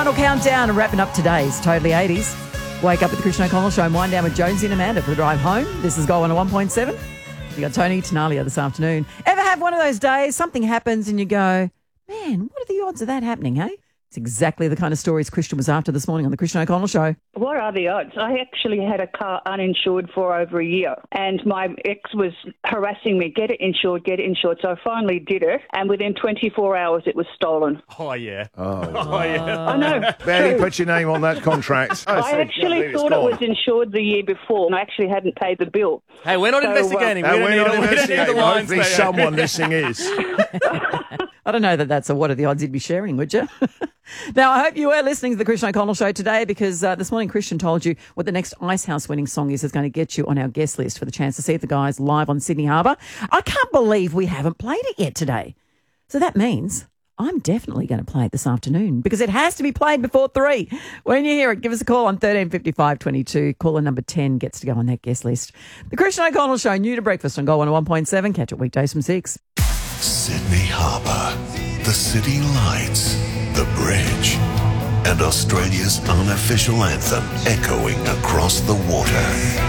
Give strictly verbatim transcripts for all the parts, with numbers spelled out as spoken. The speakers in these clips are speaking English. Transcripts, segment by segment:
Final countdown and wrapping up today's Totally eighties. Wake up with the Christian O'Connell Show and wind down with Jonesy and Amanda for the drive home. This is Gold one oh one point seven. You got Tony Tenalia this afternoon. Ever have one of those days, something happens and you go, man, what are the odds of that happening, hey? It's exactly the kind of stories Christian was after this morning on the Christian O'Connell Show. What are the odds? I actually had a car uninsured for over a year, and my ex was harassing me, get it insured, get it insured. So I finally did it, and within twenty-four hours it was stolen. Oh, yeah. Oh, Oh, yeah. I know. Barely true. put your name on that contract. I actually thought it was insured the year before, and I actually hadn't paid the bill. Hey, we're not So, uh, investigating. Uh, we, don't we're need, not we don't need investigating. the lines Hopefully there. someone listening is. I don't know that that's a what are the odds you'd be sharing, would you? Now, I hope you were listening to the Christian O'Connell Show today because uh, this morning Christian told you what the next Icehouse winning song is that's going to get you on our guest list for the chance to see the guys live on Sydney Harbour. I can't believe we haven't played it yet today. So that means I'm definitely going to play it this afternoon because it has to be played before three. When you hear it, give us a call on thirteen fifty-five twenty-two. Caller number ten gets to go on that guest list. The Christian O'Connell Show, new to breakfast on Gold one oh one point seven. Catch it weekdays from six. Sydney Harbour, the city lights, the bridge, and Australia's unofficial anthem echoing across the water.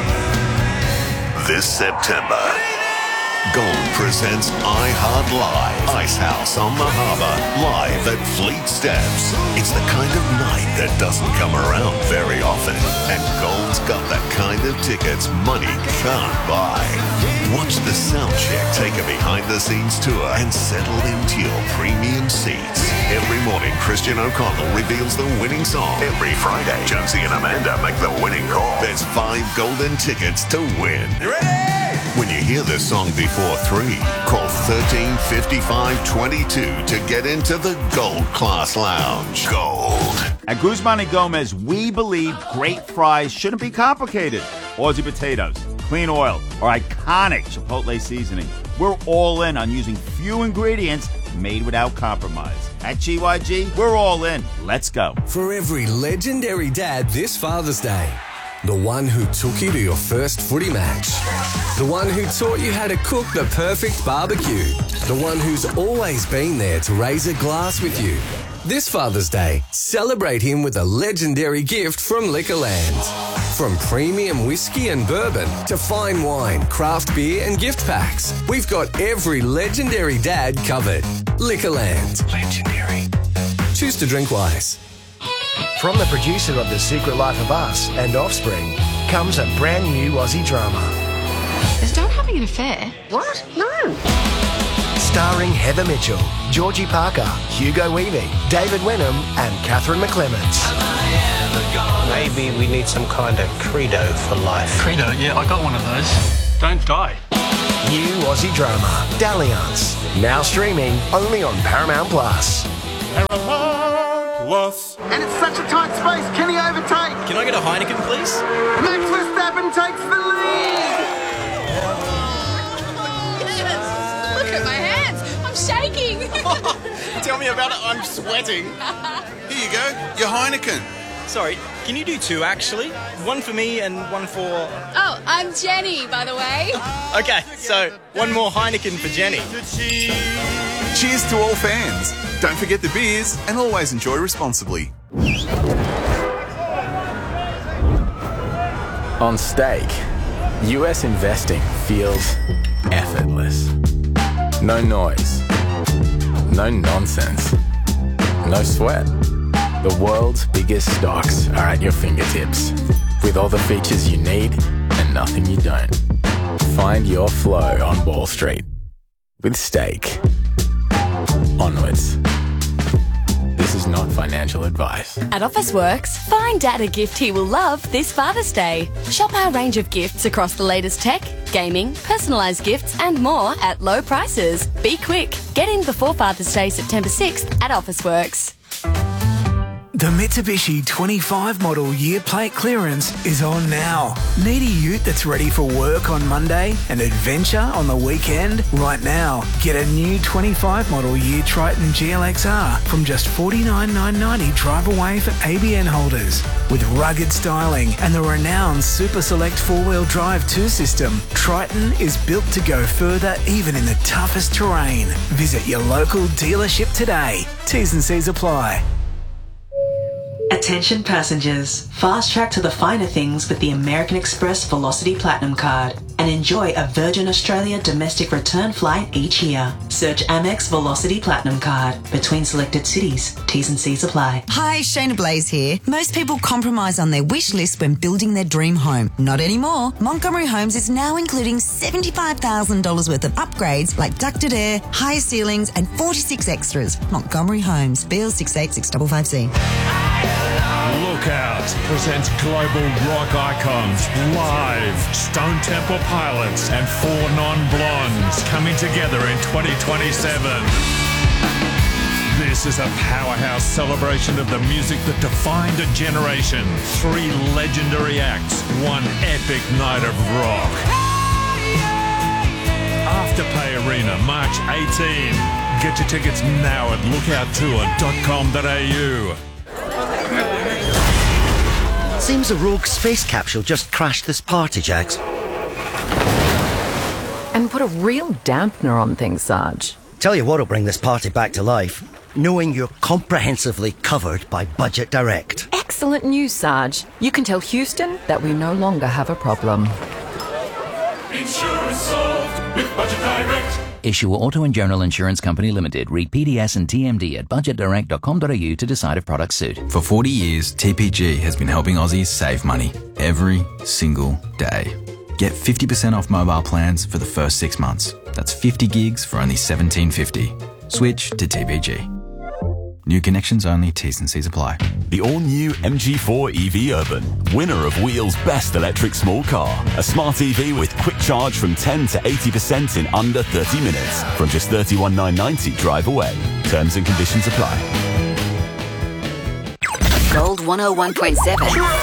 This September, Gold presents iHeart Live, Icehouse on the Harbour, live at Fleet Steps. It's the kind of night that doesn't come around very often, and Gold's got the kind of tickets money can't buy. Watch the sound check take a behind-the-scenes tour and settle into your premium seats. Every morning, Christian O'Connell reveals the winning song. Every Friday, Jonesy and Amanda make the winning call. There's five golden tickets to win. You ready? When you hear the song before three, call thirteen fifty-five twenty-two to get into the Gold Class Lounge. Gold. At Guzman and Gomez, we believe great fries shouldn't be complicated. Aussie potatoes, clean oil, or iconic Chipotle seasoning. We're all in on using few ingredients made without compromise. At G Y G, we're all in. Let's go. For every legendary dad this Father's Day. The one who took you to your first footy match. The one who taught you how to cook the perfect barbecue. The one who's always been there to raise a glass with you. This Father's Day, celebrate him with a legendary gift from Liquorland. From premium whiskey and bourbon to fine wine, craft beer and gift packs, we've got every legendary dad covered. Liquorland. Legendary. Choose to drink wise. From the producer of The Secret Life of Us and Offspring comes a brand new Aussie drama. Is Dad having an affair? What? No. Starring Heather Mitchell, Georgie Parker, Hugo Weaving, David Wenham and Catherine McClements. Maybe we need some kind of credo for life. Credo? Yeah, I got one of those. Don't die. New Aussie drama, Dalliance. Now streaming only on Paramount Plus. Plus. And it's such a tight space, can he overtake? Can I get a Heineken, please? Max Verstappen takes the lead! Yes! Look at my hands, I'm shaking! Tell me about it, I'm sweating. Here you go, your Heineken. Sorry, can you do two actually? One for me and one for... Oh, I'm Jenny, by the way. Okay, so one more Heineken for Jenny. Cheers to all fans. Don't forget the beers and always enjoy responsibly. On Stake, U S investing feels effortless. No noise, no nonsense, no sweat. The world's biggest stocks are at your fingertips, with all the features you need and nothing you don't. Find your flow on Wall Street with Stake. Onwards. This is not financial advice. At Officeworks, find Dad a gift he will love this Father's Day. Shop our range of gifts across the latest tech, gaming, personalised gifts and more at low prices. Be quick. Get in before Father's Day, September sixth at Officeworks. The Mitsubishi twenty-five model year plate clearance is on now. Need a ute that's ready for work on Monday and adventure on the weekend? Right now, get a new twenty-five model year Triton G L X R from just forty-nine thousand nine hundred ninety drive away for A B N holders. With rugged styling and the renowned Super Select four-wheel drive two system, Triton is built to go further even in the toughest terrain. Visit your local dealership today. T's and C's apply. Attention passengers, fast track to the finer things with the American Express Velocity Platinum Card and enjoy a Virgin Australia domestic return flight each year. Search Amex Velocity Platinum Card between selected cities. T's and C's apply. Hi, Shayna Blaze here. Most people compromise on their wish list when building their dream home. Not anymore. Montgomery Homes is now including seventy-five thousand dollars worth of upgrades like ducted air, higher ceilings and forty-six extras. Montgomery Homes, B L six eight six five five C. Lookout presents global rock icons live. Stone Temple Pilots and Four Non-Blondes coming together in twenty twenty-seven. This is a powerhouse celebration of the music that defined a generation. Three legendary acts, one epic night of rock. Afterpay Arena, March eighteenth. Get your tickets now at lookout tour dot com dot a u. Seems a rogue space capsule just crashed this party, Jax. And put a real dampener on things, Sarge. Tell you what'll bring this party back to life. Knowing you're comprehensively covered by Budget Direct. Excellent news, Sarge. You can tell Houston that we no longer have a problem. Insurance solved with Budget Direct. Issue Auto and General Insurance Company Limited. Read P D S and T M D at budget direct dot com dot a u to decide if products suit. For forty years, T P G has been helping Aussies save money every single day. Get fifty percent off mobile plans for the first six months. That's fifty gigs for only seventeen fifty. Switch to T P G. New connections only, T's and C's apply. The all-new M G four E V Urban, winner of Wheel's Best Electric Small Car. A smart E V with quick charge from ten to eighty percent in under thirty minutes. From just thirty-one thousand nine hundred ninety drive away. Terms and conditions apply. Gold one oh one point seven.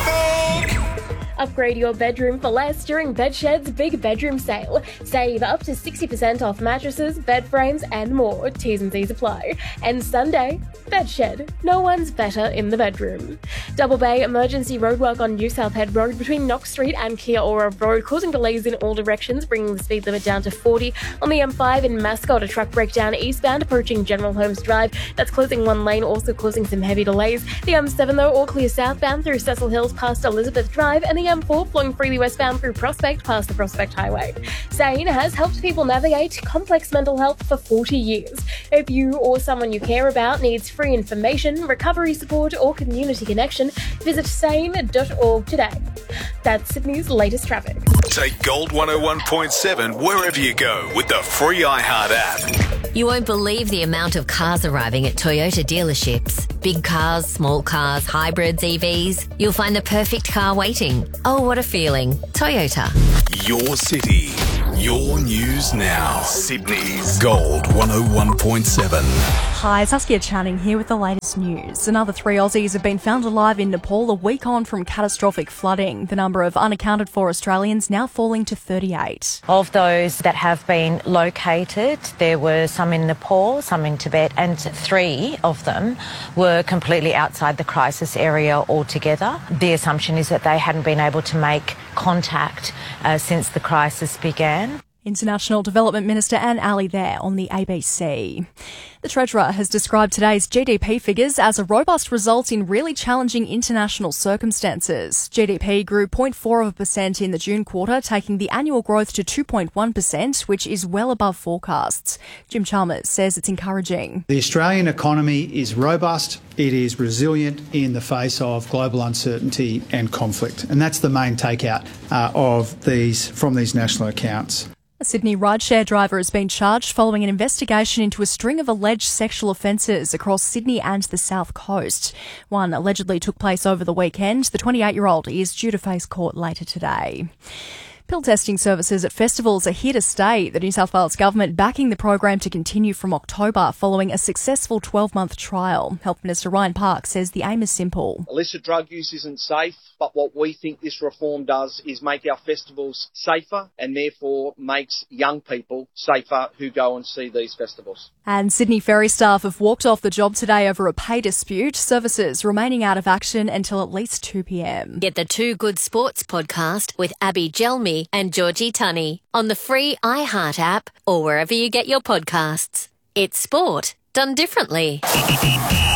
Upgrade your bedroom for less during Bedshed's Big Bedroom Sale. Save up to sixty percent off mattresses, bed frames and more. T's and C's apply. And Sunday, Bedshed. No one's better in the bedroom. Double Bay emergency roadwork on New South Head Road between Knox Street and Kia Ora Road, causing delays in all directions, bringing the speed limit down to forty. On the M five in Mascot, a truck breakdown eastbound approaching General Holmes Drive. That's closing one lane, also causing some heavy delays. The M seven, though, all clear southbound through Cecil Hills past Elizabeth Drive, and the M four flowing freely westbound through Prospect past the Prospect Highway. Sane has helped people navigate complex mental health for forty years. If you or someone you care about needs free information, recovery support or community connection, visit sane dot org today. That's Sydney's latest traffic. Take Gold one oh one point seven wherever you go with the free iHeart app. You won't believe the amount of cars arriving at Toyota dealerships. Big cars, small cars, hybrids, E Vs. You'll find the perfect car waiting. Oh, what a feeling. Toyota. Your city. Your news now. Sydney's Gold one oh one point seven. Hi, Saskia Channing here with the latest news. Another three Aussies have been found alive in Nepal a week on from catastrophic flooding. The number of unaccounted for Australians now falling to thirty-eight. Of those that have been located, there were some in Nepal, some in Tibet, and three of them were completely outside the crisis area altogether. The assumption is that they hadn't been able to make contact uh, since the crisis began. International Development Minister Anne Alley there on the A B C. The Treasurer has described today's G D P figures as a robust result in really challenging international circumstances. G D P grew zero point four percent in the June quarter, taking the annual growth to two point one percent, which is well above forecasts. Jim Chalmers says it's encouraging. The Australian economy is robust. It is resilient in the face of global uncertainty and conflict. And that's the main takeout uh, of these from these national accounts. A Sydney rideshare driver has been charged following an investigation into a string of alleged sexual offences across Sydney and the South Coast. One allegedly took place over the weekend. The twenty-eight-year-old is due to face court later today. Pill testing services at festivals are here to stay. The New South Wales Government backing the program to continue from October following a successful twelve-month trial. Health Minister Ryan Park says the aim is simple. Illicit drug use isn't safe, but what we think this reform does is make our festivals safer and therefore makes young people safer who go and see these festivals. And Sydney ferry staff have walked off the job today over a pay dispute. Services remaining out of action until at least two p.m. Get the Two Good Sports podcast with Abby Gelmi and Georgie Tunney on the free iHeart app or wherever you get your podcasts. It's sport done differently.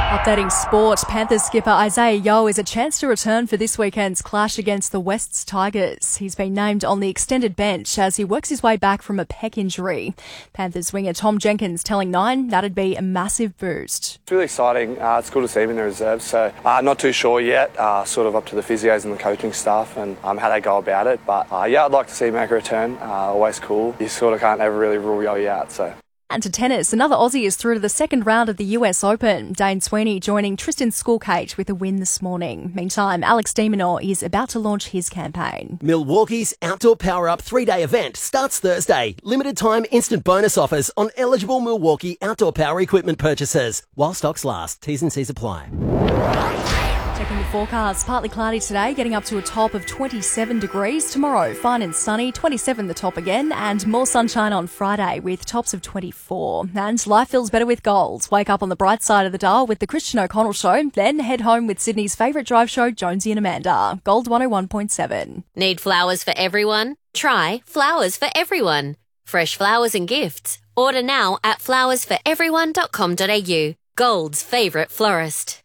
Updating sport, Panthers skipper Isaiah Yeo is a chance to return for this weekend's clash against the Wests Tigers. He's been named on the extended bench as he works his way back from a pec injury. Panthers winger Tom Jenkins telling Nine that'd be a massive boost. It's really exciting. Uh, it's good to see him in the reserves, so uh, not too sure yet, uh, sort of up to the physios and the coaching staff and um, how they go about it. But uh, yeah, I'd like to see him make a return. Uh, always cool. You sort of can't ever really rule Yeo out, so... And to tennis, another Aussie is through to the second round of the U S Open. Dane Sweeney joining Tristan Skulkate with a win this morning. Meantime, Alex de Minaur is about to launch his campaign. Milwaukee's Outdoor Power Up three-day event starts Thursday. Limited time instant bonus offers on eligible Milwaukee outdoor power equipment purchases. While stocks last, T's and C's apply. Checking the forecast, partly cloudy today, getting up to a top of twenty-seven degrees. Tomorrow, fine and sunny, twenty-seven the top again, and more sunshine on Friday with tops of twenty-four. And life feels better with gold. Wake up on the bright side of the dial with the Christian O'Connell Show, then head home with Sydney's favourite drive show, Jonesy and Amanda. Gold one oh one point seven. Need flowers for everyone? Try Flowers for Everyone. Fresh flowers and gifts. Order now at flowers for everyone dot com dot a u. Gold's favourite florist.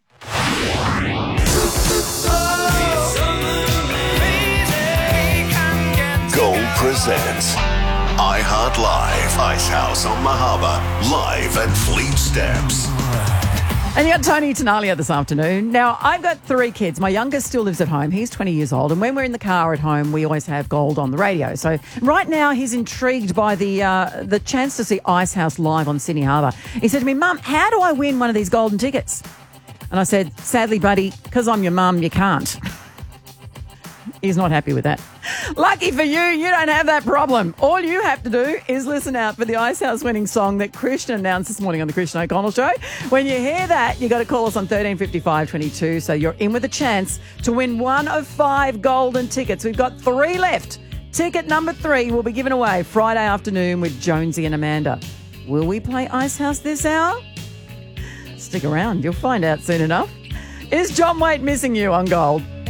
Gold presents iHeart Live, Icehouse on Mahaba, live at Fleet Steps. And you got Tony Tenalia this afternoon. Now, I've got three kids. My youngest still lives at home. He's twenty years old. And when we're in the car at home, we always have Gold on the radio. So right now, he's intrigued by the uh, the chance to see Icehouse live on Sydney Harbour. He said to me, Mum, how do I win one of these golden tickets? And I said, sadly, buddy, because I'm your mum, you can't. He's not happy with that. Lucky for you, you don't have that problem. All you have to do is listen out for the Icehouse winning song that Christian announced this morning on the Christian O'Connell Show. When you hear that, you got to call us on thirteen fifty-five twenty-two, so you're in with a chance to win one of five golden tickets. We've got three left. Ticket number three will be given away Friday afternoon with Jonesy and Amanda. Will we play Icehouse this hour? Stick around, you'll find out soon enough. Is John Waite missing you on Gold?